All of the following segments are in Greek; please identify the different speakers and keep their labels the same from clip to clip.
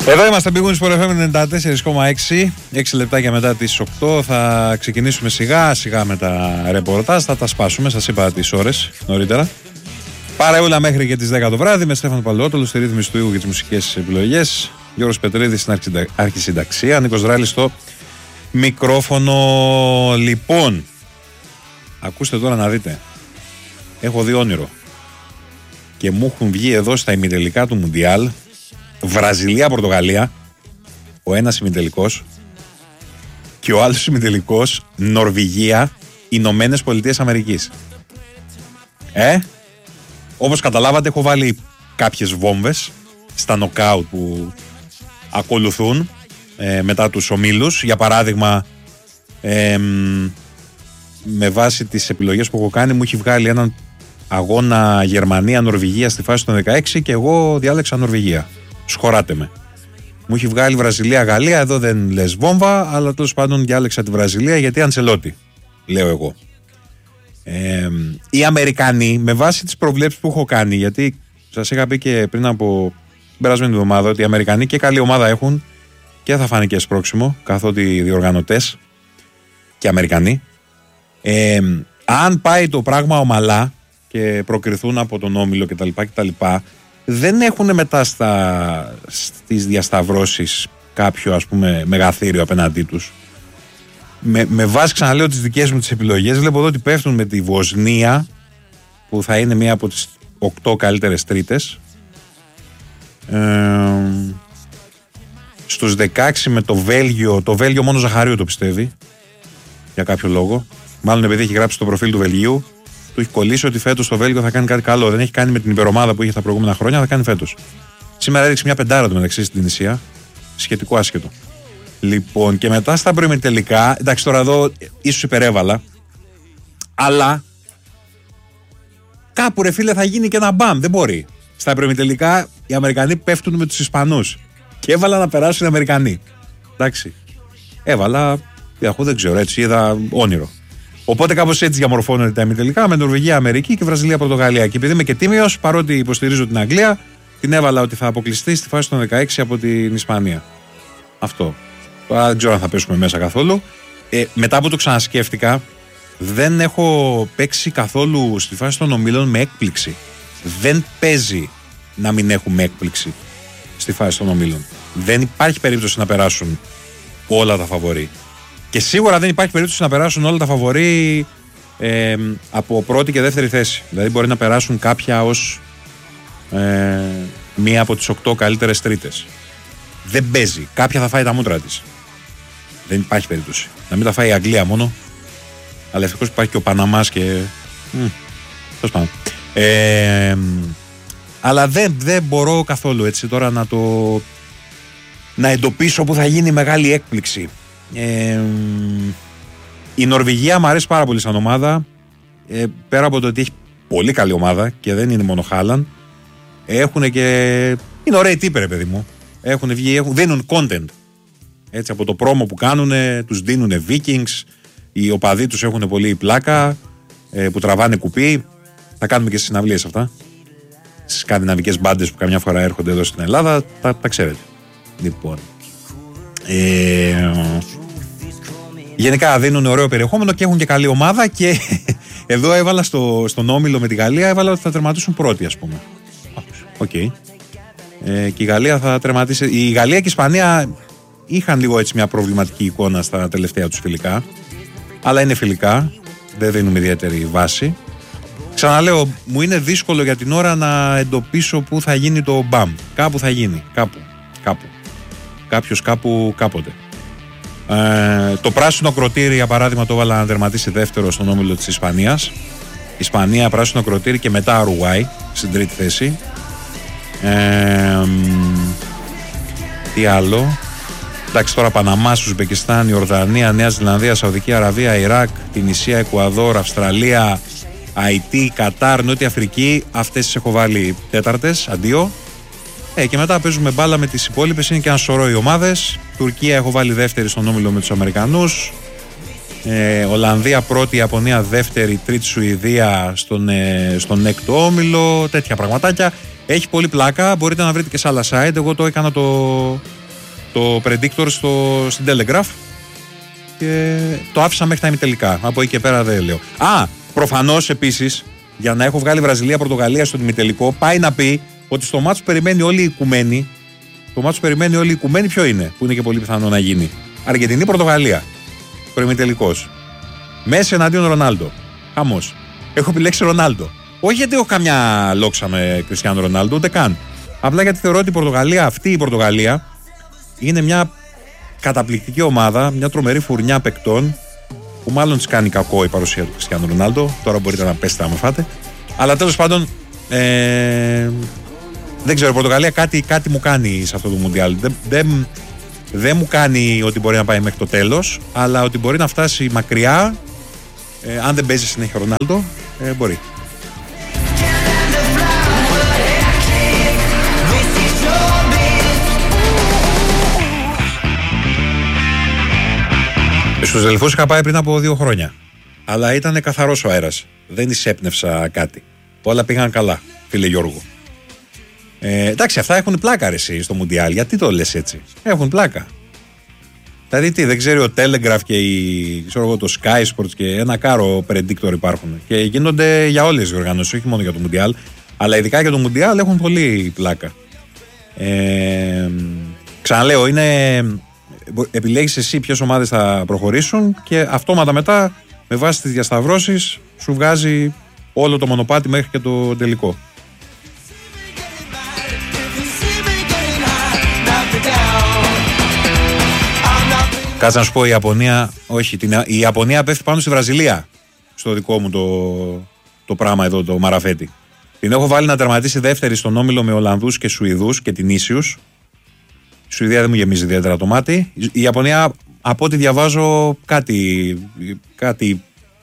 Speaker 1: Εδώ είμαστε, πήγουν στο FM 94,6. 6 λεπτάκια μετά τις 8 θα ξεκινήσουμε σιγά σιγά με τα ρεπορτάζ. Θα τα σπάσουμε, σας είπα τις ώρες νωρίτερα. Παρεούλα μέχρι και τις 10 το βράδυ με Στέφανο Παλαιότολο στη ρύθμιση του ήχου και τις μουσικές επιλογές. Γιώργος Πετρίδης στην αρχισυνταξία. Νίκος Δράλης στο μικρόφωνο. Λοιπόν, ακούστε τώρα να δείτε. Έχω δει όνειρο. Και μου έχουν βγει εδώ στα ημιτελικά του Μουντιάλ Βραζιλία-Πορτογαλία, ο ένας ημιτελικός, και ο άλλος ημιτελικός Νορβηγία-Ηνωμένες Πολιτείες Αμερικής. Όπως καταλάβατε, έχω βάλει κάποιες βόμβες στα νοκάουτ που ακολουθούν μετά τους ομίλους. Για παράδειγμα, με βάση τις επιλογές που έχω κάνει, μου έχει βγάλει έναν αγώνα Γερμανία-Νορβηγία στη φάση των 16 και εγώ διάλεξα Νορβηγία. Σχωράτε με. Μου έχει βγάλει Βραζιλία-Γαλλία, εδώ δεν λες βόμβα, αλλά τέλος πάντων διάλεξα τη Βραζιλία γιατί Αντσελότη, λέω εγώ. Οι Αμερικανοί, με βάση τις προβλέψεις που έχω κάνει, γιατί σας είχα πει και πριν από την περασμένη εβδομάδα ότι οι Αμερικανοί και καλή ομάδα έχουν και θα φάνει και σπρόξιμο, καθότι οι διοργανωτές και οι Αμερικανοί. Αν πάει το πράγμα ομαλά και προκριθούν από τον όμιλο κτλ. Δεν έχουν μετά στις διασταυρώσεις κάποιο, ας πούμε, μεγαθύριο απέναντί τους. Με βάση, ξαναλέω, τις δικές μου τις επιλογές, βλέπω εδώ ότι πέφτουν με τη Βοσνία, που θα είναι μία από τις 8 καλύτερες τρίτες. Στους 16 με το Βέλγιο. Το Βέλγιο μόνο Ζαχαρίου το πιστεύει, για κάποιο λόγο. Μάλλον επειδή έχει γράψει το προφίλ του Βελγίου, του έχει κολλήσει ότι φέτος το Βέλγιο θα κάνει κάτι καλό. Δεν έχει κάνει με την υπερομάδα που είχε τα προηγούμενα χρόνια, θα κάνει φέτος. Σήμερα έδειξε μια πεντάρα του μεταξύ στην Τινησία. Σχετικό άσχετο. Λοιπόν, και μετά στα προημιτελικά, εντάξει, τώρα εδώ ίσως υπερέβαλα, αλλά κάπου, ρε φίλε, θα γίνει και ένα μπαμ. Δεν μπορεί. Στα προημιτελικά οι Αμερικανοί πέφτουν με τους Ισπανούς. Και έβαλα να περάσουν οι Αμερικανοί. Εντάξει. Έβαλα, δεν ξέρω, έτσι είδα όνειρο. Οπότε κάπως έτσι διαμορφώνονται τα ημιτελικά με Νορβηγία, Αμερική και Βραζιλία, Πορτογαλία. Και επειδή είμαι και τίμιος, παρότι υποστηρίζω την Αγγλία, την έβαλα ότι θα αποκλειστεί στη φάση των 16 από την Ισπανία. Αυτό. Τώρα δεν ξέρω αν θα πέσουμε μέσα καθόλου. Μετά που το ξανασκέφτηκα, δεν έχω παίξει καθόλου στη φάση των ομίλων με έκπληξη. Δεν παίζει να μην έχουμε έκπληξη στη φάση των ομίλων. Δεν υπάρχει περίπτωση να περάσουν όλα τα φαβορί. Και σίγουρα δεν υπάρχει περίπτωση να περάσουν όλα τα φαβορί από πρώτη και δεύτερη θέση. Δηλαδή μπορεί να περάσουν κάποια ως μία από τις 8 καλύτερες τρίτες. Δεν παίζει. Κάποια θα φάει τα μούτρα της. Δεν υπάρχει περίπτωση. Να μην τα φάει η Αγγλία μόνο. Αλλά ευτυχώς υπάρχει και ο Παναμάς και... Τέλος πάντων. Αλλά δεν μπορώ καθόλου έτσι τώρα να εντοπίσω που θα γίνει μεγάλη έκπληξη. Η Νορβηγία μου αρέσει πάρα πολύ σαν ομάδα, πέρα από το ότι έχει πολύ καλή ομάδα και δεν είναι μόνο Χάλαν, έχουν και είναι ωραίοι τύποι, ρε παιδί μου, έχουν βγει, δίνουν content έτσι, από το πρόμο που κάνουν τους δίνουν Vikings, οι οπαδοί τους έχουν πολύ πλάκα, που τραβάνε κουπί. Θα κάνουμε και στις συναυλίες αυτά, στις σκανδιναβικές μπάντες που καμιά φορά έρχονται εδώ στην Ελλάδα, τα ξέρετε. Λοιπόν, γενικά δίνουν ωραίο περιεχόμενο και έχουν και καλή ομάδα. Και εδώ έβαλα στον όμιλο με τη Γαλλία, έβαλα ότι θα τερματίσουν πρώτοι, ας πούμε. Okay. Και η Γαλλία θα τερματίσει. Η Γαλλία και η Ισπανία είχαν λίγο έτσι μια προβληματική εικόνα στα τελευταία τους φιλικά, αλλά είναι φιλικά, δεν δίνουμε ιδιαίτερη βάση. Ξαναλέω, μου είναι δύσκολο για την ώρα να εντοπίσω πού θα γίνει το μπαμ. Κάπου θα γίνει, κάπου. Κάποιος κάπου κάποτε. Το πράσινο ακροτήρι, για παράδειγμα, το έβαλα να τερματίσει δεύτερο στον όμιλο της Ισπανίας. Ισπανία, πράσινο ακροτήρι και μετά Ουρουγουάη στην τρίτη θέση. Τι άλλο? Εντάξει, τώρα Παναμάς, Ουσμπεκιστάν, Ιορδανία, Νέα Ζηλανδία, Σαουδική Αραβία, Ιράκ, Τινησία, Εκουαδόρ, Αυστραλία, Αϊτή, Κατάρ, Νότια Αφρική. Αυτές τις έχω βάλει τέταρτες, αντίο. Και μετά παίζουμε μπάλα με τις υπόλοιπες, είναι και ένα σωρό οι ομάδες. Τουρκία έχω βάλει δεύτερη στον όμιλο με τους Αμερικανούς. Ολλανδία πρώτη, Ιαπωνία δεύτερη, τρίτη Σουηδία στον έκτο όμιλο. Τέτοια πραγματάκια. Έχει πολύ πλάκα. Μπορείτε να βρείτε και σε άλλα site. Εγώ το έκανα το predictor στην Telegraph και το άφησα μέχρι τα ημιτελικά. Από εκεί και πέρα δεν λέω. Προφανώς επίσης, για να έχω βγάλει Βραζιλία-Πορτογαλία στο ημιτελικό, πάει να πει ότι στο μάτσο περιμένει όλη η οικουμένη. Το μάτσο περιμένει όλη η οικουμένη ποιο είναι, που είναι και πολύ πιθανό να γίνει. Αργεντινή-Πορτογαλία. Προημιτελικός. Μέση εναντίον Ρονάλντο. Χαμός. Έχω επιλέξει Ρονάλντο. Όχι γιατί έχω καμιά λόξα με Κριστιάνο Ρονάλντο, ούτε καν. Απλά γιατί θεωρώ ότι η Πορτογαλία, αυτή η Πορτογαλία, είναι μια καταπληκτική ομάδα, μια τρομερή φουρνιά παικτών, που μάλλον της κάνει κακό η παρουσία του Κριστιάνο Ρονάλντο. Τώρα μπορείτε να πέσετε να με φάτε. Αλλά τέλος πάντων, δεν ξέρω, η Πορτογαλία κάτι μου κάνει σε αυτό το Μουντιάλ. Δεν μου κάνει ότι μπορεί να πάει μέχρι το τέλος, αλλά ότι μπορεί να φτάσει μακριά, αν δεν παίζει συνέχεια ο Ρονάλντο, μπορεί. Στους Δελφούς είχα πάει πριν από 2 χρόνια. Αλλά ήταν καθαρός ο αέρας. Δεν εισέπνευσα κάτι. Όλα πήγαν καλά, φίλε Γιώργο. Εντάξει, αυτά έχουν πλάκα ρε εσύ στο Μουντιάλ. Γιατί το λες έτσι? Έχουν πλάκα. Δηλαδή τι, δεν ξέρει ο Telegraph και το Sky Sports και ένα κάρο predictor υπάρχουν. Και γίνονται για όλες τις οργανώσεις, όχι μόνο για το Μουντιάλ. Αλλά ειδικά για το Μουντιάλ έχουν πολύ πλάκα. Ξαναλέω, επιλέγεις εσύ ποιες ομάδες θα προχωρήσουν και αυτόματα μετά, με βάση τις διασταυρώσεις, σου βγάζει όλο το μονοπάτι μέχρι και το τελικό. Κάτσε να σου πω, η Ιαπωνία, όχι, η Ιαπωνία πέφτει πάνω στη Βραζιλία, στο δικό μου το πράγμα εδώ, το μαραφέτη. Την έχω βάλει να τερματίσει δεύτερη στον όμιλο με Ολλανδούς και Σουηδούς και την Ίσιους. Η Σουηδία δεν μου γεμίζει ιδιαίτερα το μάτι. Η Ιαπωνία, από ό,τι διαβάζω, κάτι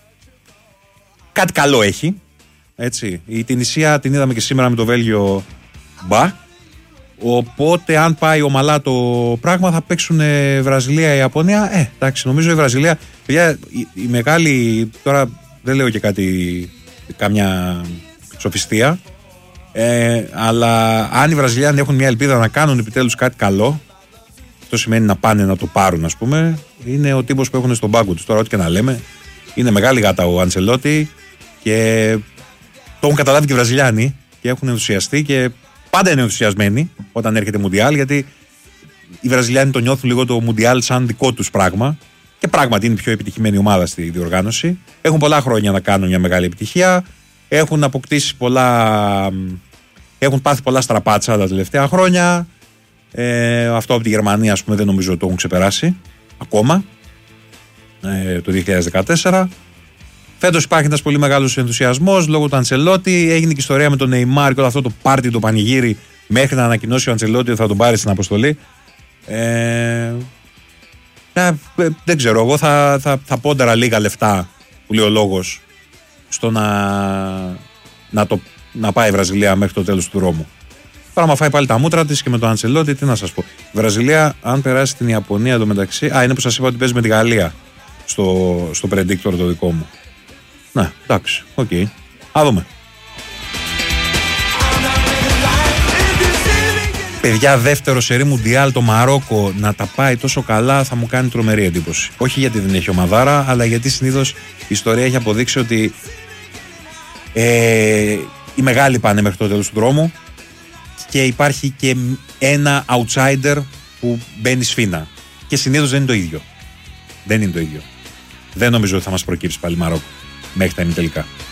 Speaker 1: καλό έχει. Έτσι. Η Τινησία την είδαμε και σήμερα με το Βέλγιο μπα. Οπότε, αν πάει ομαλά το πράγμα, θα παίξουν Βραζιλία-Ιαπωνία. Εντάξει, νομίζω η Βραζιλία. Παιδιά, η μεγάλη. Τώρα δεν λέω και κάμια σοφιστία. Αλλά αν οι Βραζιλιάνοι έχουν μια ελπίδα να κάνουν επιτέλους κάτι καλό, αυτό σημαίνει να πάνε να το πάρουν, ας πούμε. Είναι ο τύπος που έχουν στον πάγκο τους. Τώρα, ό,τι και να λέμε, είναι μεγάλη γάτα ο Αντσελότη και το έχουν καταλάβει και οι Βραζιλιάνοι και έχουν ενθουσιαστεί και πάντα είναι ενθουσιασμένοι όταν έρχεται Μουντιάλ, γιατί οι Βραζιλιάνοι το νιώθουν λίγο το Μουντιάλ σαν δικό τους πράγμα και πράγματι είναι η πιο επιτυχημένη ομάδα στη διοργάνωση. Έχουν πολλά χρόνια να κάνουν μια μεγάλη επιτυχία. Έχουν αποκτήσει έχουν πάθει πολλά στραπάτσα τα τελευταία χρόνια. Αυτό από τη Γερμανία, ας πούμε, δεν νομίζω ότι το έχουν ξεπεράσει ακόμα. Το 2014. Φέτος υπάρχει ένας πολύ μεγάλος ενθουσιασμός λόγω του Αντσελότη. Έγινε και ιστορία με τον Νεϊμάρ και όλο αυτό το πάρτι, το πανηγύρι, μέχρι να ανακοινώσει ο Αντσελότη ότι θα τον πάρει στην αποστολή. Δεν ξέρω, εγώ θα πόνταρα λίγα λεφτά, που λέει ο λόγος, στο να πάει η Βραζιλία μέχρι το τέλος του δρόμου. Τώρα, άμα φάει πάλι τα μούτρα της και με τον Αντσελότη, τι να σας πω. Η Βραζιλία, αν περάσει την Ιαπωνία εντωμεταξύ. Είναι που σας είπα ότι παίζει με τη Γαλλία στο predictor το δικό μου. Ναι, εντάξει, οκ. Α δούμε. Παιδιά, δεύτερο σερί Μουντιάλ το Μαρόκο να τα πάει τόσο καλά θα μου κάνει τρομερή εντύπωση. Όχι γιατί δεν έχει ομαδάρα, αλλά γιατί συνήθως η ιστορία έχει αποδείξει ότι οι μεγάλοι πάνε μέχρι το τέλος του δρόμου και υπάρχει και ένα outsider που μπαίνει σφήνα. Και συνήθως δεν είναι το ίδιο. Δεν είναι το ίδιο. Δεν νομίζω ότι θα μας προκύψει πάλι Μαρόκο μέχρι τα ημιτελικά.